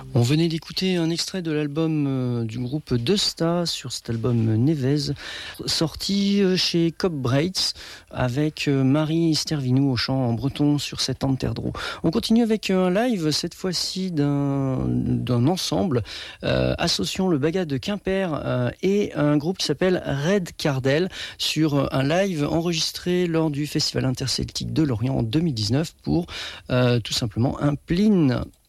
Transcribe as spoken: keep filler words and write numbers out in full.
On venait d'écouter un extrait de l'album euh, du groupe Desta sur cet album Nevez, sorti euh, chez Cop Braits avec euh, Marie Stervinou au chant en breton sur cet Anterdro. On continue avec un live, cette fois-ci d'un, d'un ensemble euh, associant le Baga de Quimper euh, et un groupe qui s'appelle Red Cardel sur un live enregistré lors du Festival interceltique de Lorient en deux mille dix-neuf pour euh, tout simplement un Pline